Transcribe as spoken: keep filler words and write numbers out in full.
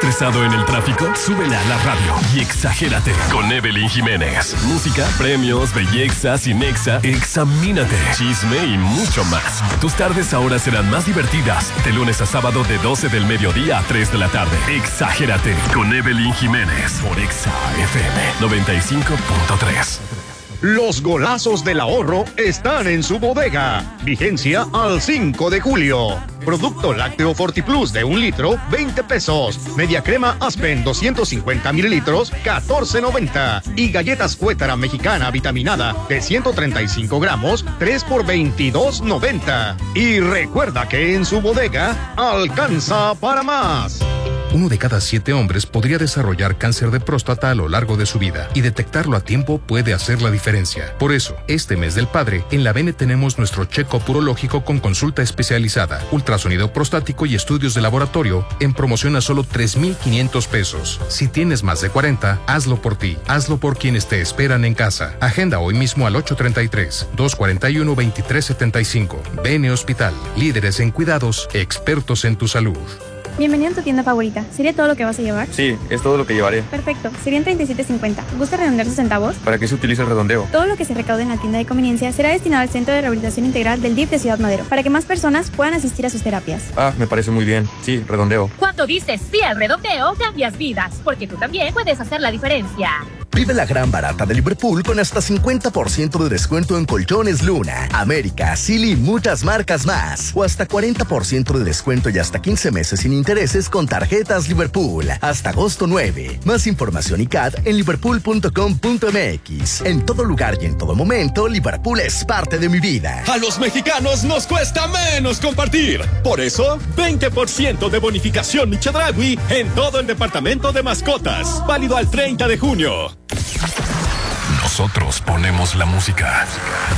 ¿Estresado en el tráfico? Súbele a la radio y exagérate con Evelyn Jiménez. Música, premios, belleza, cinexa, examínate, chisme y mucho más. Tus tardes ahora serán más divertidas. De lunes a sábado de doce del mediodía a tres de la tarde. Exagérate con Evelyn Jiménez por Exa F M noventa y cinco punto tres. Los golazos del ahorro están en su bodega. Vigencia al cinco de julio. Producto lácteo FortiPlus de un litro, veinte pesos. Media crema Aspen doscientos cincuenta mililitros, catorce noventa. Y galletas Cuétara mexicana vitaminada de ciento treinta y cinco gramos, tres por veintidós noventa. Y recuerda que en su bodega alcanza para más. Uno de cada siete hombres podría desarrollar cáncer de próstata a lo largo de su vida, y detectarlo a tiempo puede hacer la diferencia. Por eso, este mes del padre, en la V E N E tenemos nuestro check-up urológico con consulta especializada, ultrasonido prostático y estudios de laboratorio en promoción a solo tres mil quinientos pesos. Si tienes más de cuarenta, hazlo por ti, hazlo por quienes te esperan en casa. Agenda hoy mismo al ocho treinta y tres, dos cuarenta y uno, veintitrés setenta y cinco. V E N E Hospital, líderes en cuidados, expertos en tu salud. Bienvenido a tu tienda favorita. ¿Sería todo lo que vas a llevar? Sí, es todo lo que llevaré. Perfecto. Serían treinta y siete cincuenta. ¿Gusta redondear sus centavos? ¿Para qué se utiliza el redondeo? Todo lo que se recaude en la tienda de conveniencia será destinado al Centro de Rehabilitación Integral del D I F de Ciudad Madero, para que más personas puedan asistir a sus terapias. Ah, me parece muy bien. Sí, redondeo. Cuando dices sí al redondeo, cambias vidas, porque tú también puedes hacer la diferencia. Vive la gran barata de Liverpool con hasta cincuenta por ciento de descuento en colchones Luna, América, Silly y muchas marcas más. O hasta cuarenta por ciento de descuento y hasta quince meses sin intereses con tarjetas Liverpool. Hasta agosto nueve. Más información y C A D en liverpool punto com punto m x. En todo lugar y en todo momento, Liverpool es parte de mi vida. A los mexicanos nos cuesta menos compartir. Por eso, veinte por ciento de bonificación Michedragui en todo el departamento de mascotas. Válido al treinta de junio. Nosotros ponemos la música.